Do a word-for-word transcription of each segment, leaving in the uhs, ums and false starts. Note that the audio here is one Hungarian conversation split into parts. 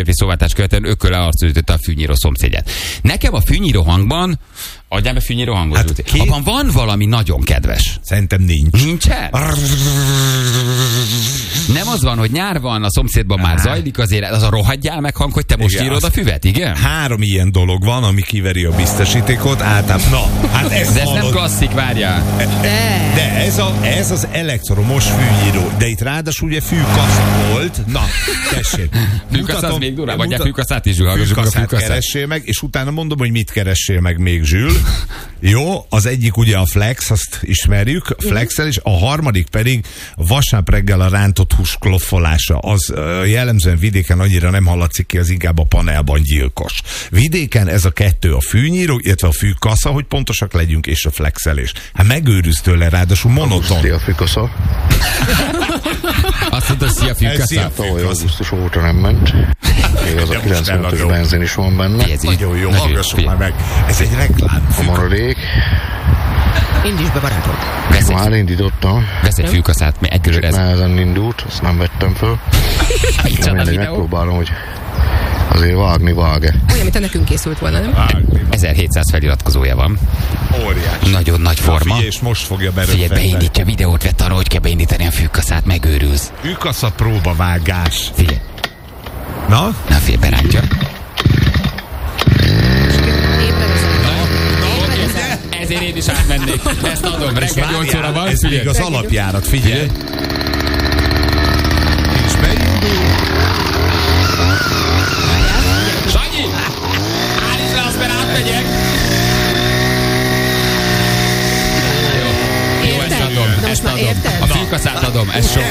férfi szóváltás követően ököle arcul ütötte a fűnyíró szomszédját. Nekem a fűnyíró hangban, adjál be fűnyíró hangot, hát két... abban van valami nagyon kedves. Szerintem nincs. Nincsen? Nem az van, hogy nyár van, a szomszédban már zajlik az élet, az a rohadjál meg hang, hogy te most igen, írod a füvet, igen? Három ilyen dolog van, ami kiveri a biztosítékot, általában, na, hát ez, de ez nem klasszik, várjál. De, de ez, a, ez az elektromos fűnyíró, de itt ráadásul ugye fűkasza volt, na, tessék. Fűkasza az még durvább, vagy a fűkaszát is, Zsül. Fűkaszát keressél meg, és utána mondom, hogy mit keressél meg még, Zsül. Jó, az egyik ugye a Flex, azt ismerjük, a Flexel, és a harmadik pedig vasárnap reggel a rántott hús kloffolása. Az uh, jellemzően vidéken annyira nem hallatszik ki, az inkább a panelban gyilkos. Vidéken ez a kettő, a fűnyíró, illetve a fűkasza, hogy pontosak legyünk, és a flexelés. Hát megőrülsz tőle, ráadásul monoton. Szia, fűkasza. Azt mondta, szia, fűkasza. Tavaly augusztus óta nem ment. Még az a kilencvenötös benzin is van benne. Ez nagyon jó, hallgassuk már meg. Ez egy reklám. A maradék. Indíts be, barátom. Már elindítottam. Vesz egy fűkaszát, mi egyről ez. Nehezen indult, azt nem vettem föl. Mindegy, megpróbálom, hogy azért vágni vág-e. Olyan, mint nekünk készült volna, nem? ezerhétszáz feliratkozója van. Óriás. Nagyon nagy forma. Figyelj, és most fogja berögteni. Figyelj, beindítja videót, vett arra, hogy kell beindítani a fűkaszát, megőrülsz. Fűkasza próbavágás. Figyelj. Na? Na, figyelj, berántja. Ezért én is átmennék. Ezt adom. Reggel nyolc óra van. Ez még az alapjárat, figyelj. És beindul. Sanyi! Állíts le azt, mert átmegyek. Jó, jó, ezt adom. Ezt adom. A fűkaszát adom. Ez sok.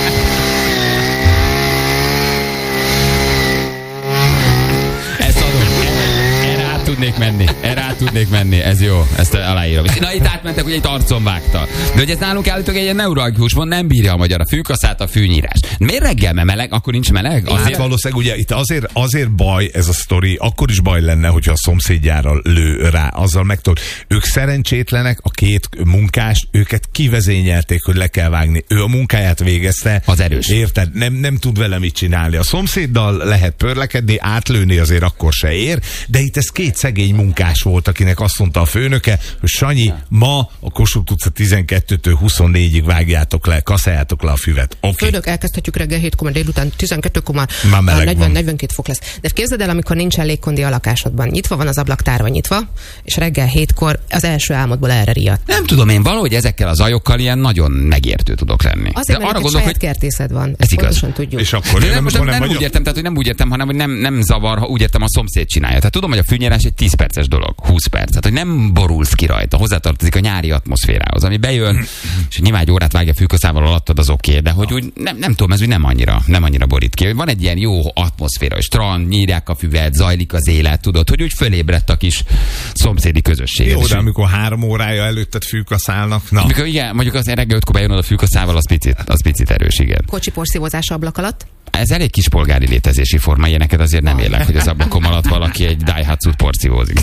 Tudnék menni, erre át tudnék menni, ez jó, ezt aláírom. Na itt átmentek, ugye itt arcon vágta. De hogy ez nálunk állítólag egy ilyen neuralgikus mond, nem bírja a magyar a fűkaszát, a fűnyírás. Miért reggel, mert meleg, akkor nincs meleg? Azért... Hát valószínűleg ugye itt azért, azért baj ez a sztori, akkor is baj lenne, hogyha a szomszédjára lő rá, azzal megtudod. Ők szerencsétlenek, a két munkást, őket kivezényelték, hogy le kell vágni. Ő a munkáját végezte. Az erős. Érted? Nem, nem tud vele mit csinálni. A szomszéddal lehet pörlekedni, átlőni azért akkor se ér, de itt ez két szegény munkás volt, akinek azt mondta a főnöke, hogy Sanyi, ma a Kossuth utca tizenkettőtől huszonnégyig vágjátok le, kaszáljátok le a füvet. Okay. Főnök, elkezdhetjük reggel hétkor, délután tizenkettőkor már, már negyven negyvenkét fok lesz. De képzeld el, amikor nincsen légkondi a lakásodban, nyitva van az ablak, tárva nyitva, és reggel hétkor az első álmodból erre riadt. Nem tudom, én valahogy ezekkel az ajokkal ilyen nagyon megértő tudok lenni. Azért, mert gondolok, hogy kertészed van. Ez igaz. Tudjuk. És akkor nem, nem, nem, nem úgy értem, tehát hogy nem úgy értem, hanem hogy nem, nem zavar, ha úgy értem, a szomszéd csinálja. Tehát tudom, hogy a fűnyírás egy tíz perces dolog, húsz perc. Tehát, hogy nem borulsz ki rajta, hozzátartozik a nyári atmoszférához, ami bejön, és nyilván egy órát vágja fűkaszával alattad, az oké, okay, de hogy úgy nem, nem tudom, ez úgy nem annyira, nem annyira borít ki. Van egy ilyen jó atmoszféra, hogy strand, nyírják a füvet, zajlik az élet, tudod, hogy úgy fölébredt a kis szomszédi közösség. Jó, de amikor három órája előtted fűkaszálnak, na. Amikor igen, mondjuk az reggel ötkor bejön oda fűkaszával, az picit, az picit erős, igen. Kocsi porszívózása ablak alatt? Ez elég kis polgári létezési forma, ilyeneket azért nem élek, hogy az ablakom alatt valaki egy Daihatsu-t porszívózik.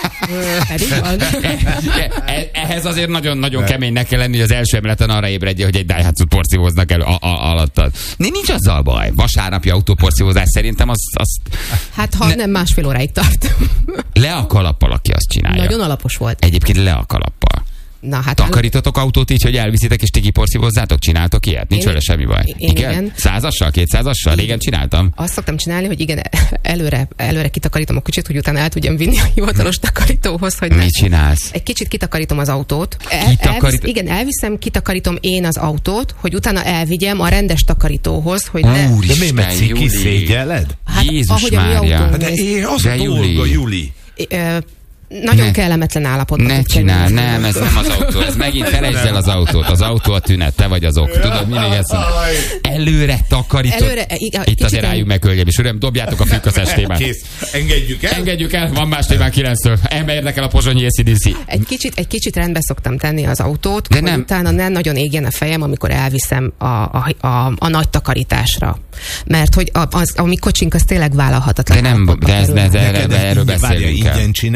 Ehhez azért nagyon-nagyon keménynek kell lenni, hogy az első emeleten arra ébredje, hogy egy Daihatsu-t porszívóznak el alattad. Nincs azzal baj. Vasárnapi autóporszívózás szerintem az... az hát ha ne... nem másfél óráig tart. Le a kalappal, aki azt csinálja. Nagyon alapos volt. Egyébként le a kalappal. Na, hát takarítotok áll... autót így, hogy elviszitek és ti kiporszívozzátok? Csináltok ilyet? Nincs vele semmi baj. Én, igen? igen. Százassal, kétszázassal? Régen csináltam. Azt szoktam csinálni, hogy igen, előre, előre kitakarítom a kocsit, hogy utána el tudjam vinni a hivatalos takarítóhoz. Hogy mit ne... csinálsz? Egy kicsit kitakarítom az autót. El, Kitakarít... elvisz, igen, elviszem, kitakarítom én az autót, hogy utána elvigyem a rendes takarítóhoz, hogy ne... Úristen, de mi Júli? Kiszégyeled? Hát, Jézus Mária. De én az a dolga, Júli. Nagyon ne. kellemetlen állapotban. Ne csinál, nem, ez nem az autó. Ez megint felejtsd el az autót. Az autó a tünet, te vagy az ok. Tudod, mindig ezt előre takarítod. Előre, igen, itt azért álljunk meg, hölgyeim és uram, dobjátok a fűkaszás témát. Kész. Engedjük el? Engedjük el, van más témán kilenctől. Ember érdekel a pozsonyi á cé dé cé. Egy kicsit, egy kicsit rendbe szoktam tenni az autót, de hogy nem. Utána nem nagyon égjen a fejem, amikor elviszem a, a, a, a nagy takarításra. Mert hogy a, az, a mi kocsink az tényleg vállalhatatlan. De nem, de, ez, de, de, de, de erről beszélünk el. Ingyen csinálja?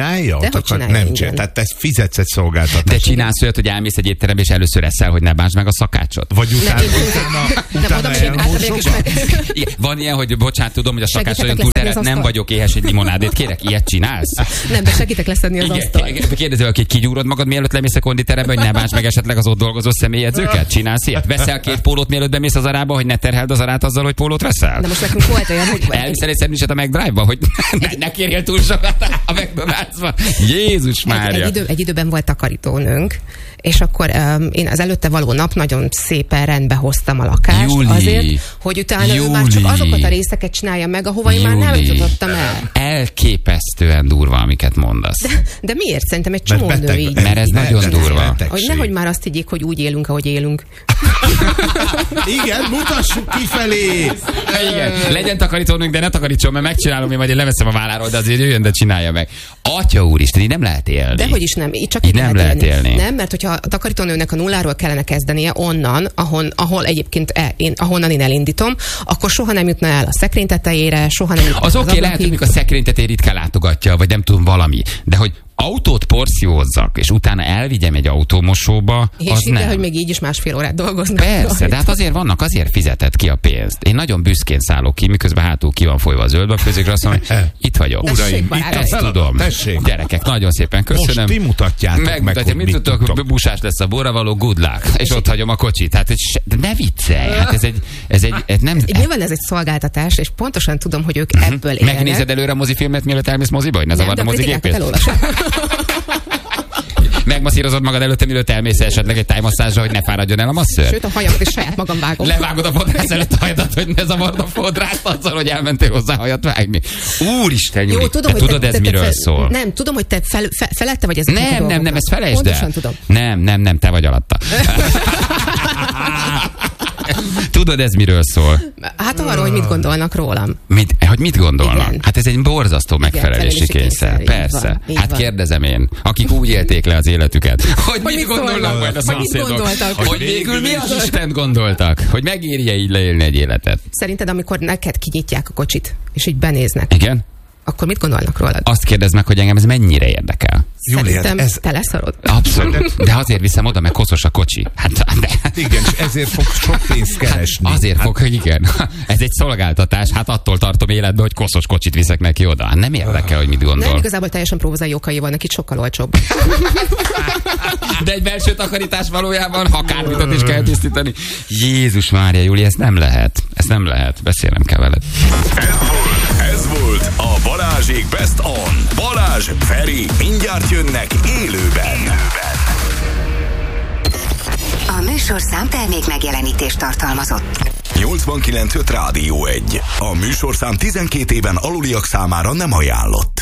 autókat nem csinál. Tehát te fizetsz egy szolgáltatást. De csinálsz olyat, hogy elmész egy étterembe, és először eszel, hogy ne bántsd meg a szakácsot? Vagy utána, Nem, utána, utána elmosok? Van ilyen, hogy bocsánat, tudom, hogy a szakács nagyon túl leszedni az nem asztalt? vagyok éhes, egy limonádét kérek, ilyet csinálsz? Nem, de segítek leszedni az asztalt. Kérdezi valaki, hogy kigyúrod magad, mielőtt lemész a konditerembe, hogy ne bánts meg esetleg az ott dolgozó személyedzőket? Csinálsz ilyet? Veszel két pólót, mielőtt bemész az arába, hogy ne terheld az arát azzal, hogy pólót veszel? De most nekünk volt olyan, hogy... Elviszel egy szendvicset a McDrive-ba, hogy ne, ne kérjél túl sokat a McDonald's-ba. Jézus Mária! Egy, egy, idő, egy időben volt takarítónőnk, és akkor um, én az előtte való nap nagyon szépen rendbe hoztam a lakást. Júli, azért, hogy utána Júli, ő már csak azokat a részeket csinálja meg, ahova én már nem jutottam el. Elképesztően durva, amiket mondasz. De, de miért? Szerintem egy csomó Mert nő beteg- így. Mert ez nagyon durva. Hogy nehogy már azt higgyék, hogy úgy élünk, ahogy élünk. Igen, mutassuk kifelé! Igen, legyen takarítónünk, de ne takarítson, mert megcsinálom, én majd én leveszem a válláról, de azért jöjjön, de csinálja meg. Atya úristen, így nem lehet élni. Dehogy is nem, így csak Így így nem lehet lehet élni. Nem, mert hogyha a takarítónőnek a nulláról kellene kezdenie onnan, ahon, ahol egyébként el, én, ahonnan én elindítom, akkor soha nem jutna el a szekrény tetejére, soha nem jutna Az el oké, okay, lehet, hogy ablakig. mikor a szekrényt ritkán látogatja, vagy nem tudom, valami. De hogy autót porszívózzak, és utána elvigyem egy autómosóba, És az hidd el, nem. hogy még így is másfél órát dolgoznak. Persze, de hát azért vannak, azért fizetett ki a pénzt. Én nagyon büszkén szállok ki, miközben hátul ki van folyva a zöldbe, közükre azt mondom, hogy itt vagyok. Uraim, Tessék, itt a Ezt feladat, tudom. tessék. Gyerekek, nagyon szépen köszönöm. Most ti mutatjátok meg, Megmutatja, hogy mit mit tudtok, tudtok. busás lesz a borra való, good luck. És ott hagyom a kocsit. Hát, hogy se, de ne viccelj. Hát ez egy, ez egy, ez nem... Nyilván ez egy szolgáltatás, és pontosan tudom, hogy ők ebből élnek. Megnézed előre a mozifilmet, mielőtt elmész moziba, hogy ne zavard a Nem, de a kritikákat mozigépész? elolvasom. Megmasszírozod magad előtte, mielőtt elmész esetleg egy tájmasszázsra, hogy ne fáradjon el a masször? Sőt, a hajamat is saját magam vágom. Levágod a fodrász előtt a hajadat, hogy ne zavard a fodrászt azzal, hogy elmentél hozzá hajat vágni. Úristen, Júli, Jó, tudom, te hogy tudod, te, ez te, te, miről te, szól? Nem, tudom, hogy te fel, fe, felette vagy ezeket a Nem, nem, dolgokat. nem, ezt felejtsd el. Pontosan tudom. Nem, nem, nem, te vagy alatta. Tudod, ez miről szól? Hát arról, hogy mit gondolnak rólam. Mit, hogy mit gondolnak? Igen. Hát ez egy borzasztó megfelelési felelési kényszer. kényszer, így Persze. van, így Hát van. kérdezem én, akik úgy élték le az életüket, hogy, mit mit gondolnak szólnak? majd a Hogy mit szomszédok. gondoltak? Hogy végül mi az Istent gondoltak? Hogy megérje így leélni egy életet. Szerinted, amikor neked kinyitják a kocsit, és így benéznek, Igen? akkor mit gondolnak rólad? Azt kérdezd meg, hogy engem ez mennyire érdekel. Júli, hát Szerintem ez- te leszarod. Abszolút. De azért viszem oda, mert koszos a kocsi. Hát, de... Igen, és ezért fog sok pénzt keresni. Azért fog, hogy igen. Ez egy szolgáltatás, hát attól tartom életbe, hogy koszos kocsit viszek neki oda. Hát nem érdekel, hogy mit Nem, gondol. igazából teljesen prózai okai vannak, itt sokkal olcsóbb. De egy belső takarítás valójában, ha kárpitot is kell tisztítani. Jézus Mária, Júli, ez nem lehet. Ez nem lehet. Beszélnem kell veled. Ez volt, ez volt a Balázsék Best On. Balázs, Feri, mindjárt jönnek élőben. A műsorszám termék megjelenítést tartalmazott. nyolcvankilenc öt Rádió egy. A műsorszám tizenkét éven aluliak számára nem ajánlott.